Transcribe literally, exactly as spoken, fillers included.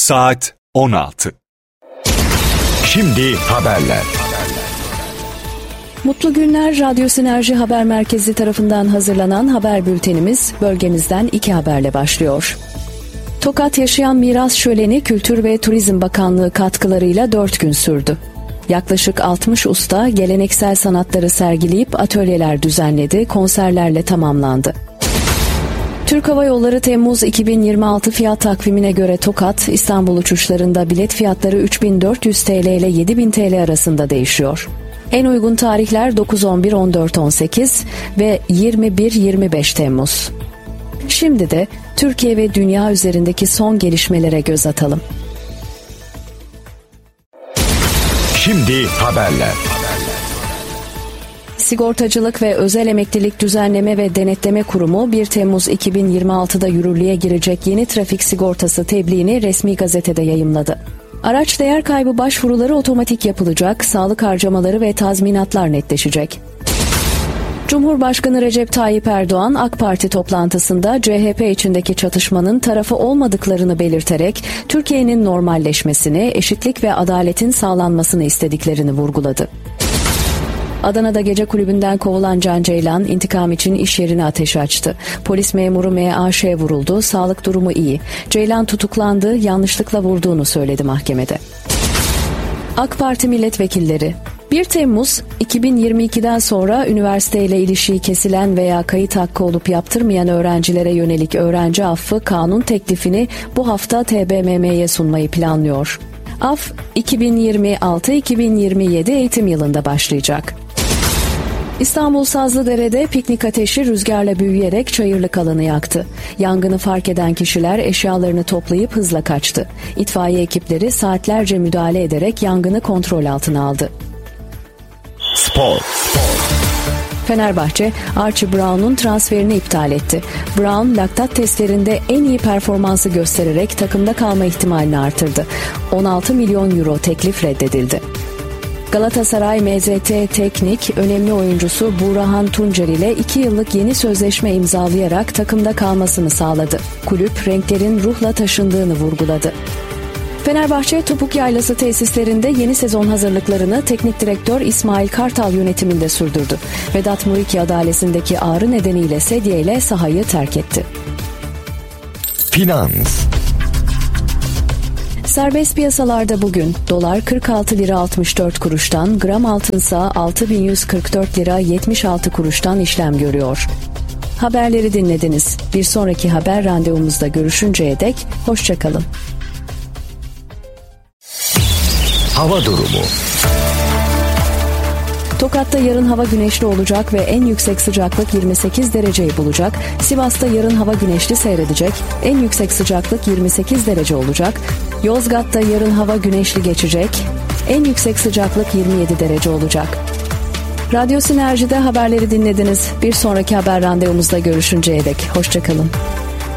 Saat on altı. Şimdi haberler. Mutlu günler. Radyo Sinerji Haber Merkezi tarafından hazırlanan haber bültenimiz bölgemizden iki haberle başlıyor. Tokat Yaşayan Miras Şöleni Kültür ve Turizm Bakanlığı katkılarıyla dört gün sürdü. Yaklaşık altmış usta geleneksel sanatları sergileyip atölyeler düzenledi, konserlerle tamamlandı. Türk Hava Yolları Temmuz iki bin yirmi altı fiyat takvimine göre Tokat, İstanbul uçuşlarında bilet fiyatları üç bin dört yüz TL ile yedi bin TL arasında değişiyor. En uygun tarihler dokuz on bir on dört on sekiz ve yirmi bir yirmi beş Temmuz. Şimdi de Türkiye ve dünya üzerindeki son gelişmelere göz atalım. Şimdi haberler. Sigortacılık ve Özel Emeklilik Düzenleme ve Denetleme Kurumu bir Temmuz iki bin yirmi altıda yürürlüğe girecek yeni trafik sigortası tebliğini resmi gazetede yayımladı. Araç değer kaybı başvuruları otomatik yapılacak, sağlık harcamaları ve tazminatlar netleşecek. Cumhurbaşkanı Recep Tayyip Erdoğan AK Parti toplantısında C H P içindeki çatışmanın tarafı olmadıklarını belirterek Türkiye'nin normalleşmesini, eşitlik ve adaletin sağlanmasını istediklerini vurguladı. Adana'da gece kulübünden kovulan Can Ceylan intikam için iş yerine ateş açtı. Polis memuru M A Ş vuruldu, sağlık durumu iyi. Ceylan tutuklandı, yanlışlıkla vurduğunu söyledi mahkemede. AK Parti milletvekilleri bir Temmuz iki bin yirmi ikiden sonra üniversiteyle ilişiği kesilen veya kayıt hakkı olup yaptırmayan öğrencilere yönelik öğrenci affı kanun teklifini bu hafta T B M M'ye sunmayı planlıyor. Af iki bin yirmi altı iki bin yirmi yedi eğitim yılında başlayacak. İstanbul Sazlıdere'de piknik ateşi rüzgarla büyüyerek çayırlık alanı yaktı. Yangını fark eden kişiler eşyalarını toplayıp hızla kaçtı. İtfaiye ekipleri saatlerce müdahale ederek yangını kontrol altına aldı. Spor. Fenerbahçe, Archie Brown'un transferini iptal etti. Brown, laktat testlerinde en iyi performansı göstererek takımda kalma ihtimalini artırdı. on altı milyon euro teklif reddedildi. Galatasaray M Z T Teknik önemli oyuncusu Burhan Tuncer ile iki yıllık yeni sözleşme imzalayarak takımda kalmasını sağladı. Kulüp renklerin ruhla taşındığını vurguladı. Fenerbahçe Topuk Yaylası tesislerinde yeni sezon hazırlıklarını teknik direktör İsmail Kartal yönetiminde sürdürdü. Vedat Muriqi adalesindeki ağrı nedeniyle sedyeyle sahayı terk etti. Finans. Serbest piyasalarda bugün dolar kırk altı lira altmış dört kuruştan, gram altınsa altı bin yüz kırk dört lira yetmiş altı kuruştan işlem görüyor. Haberleri dinlediniz. Bir sonraki haber randevumuzda görüşünceye dek hoşça kalın. Hava durumu. Tokat'ta yarın hava güneşli olacak ve en yüksek sıcaklık yirmi sekiz dereceyi bulacak. Sivas'ta yarın hava güneşli seyredecek. En yüksek sıcaklık yirmi sekiz derece olacak. Yozgat'ta yarın hava güneşli geçecek. En yüksek sıcaklık yirmi yedi derece olacak. Radyo Sinerji'de haberleri dinlediniz. Bir sonraki haber randevumuzda görüşünceye dek hoşça kalın.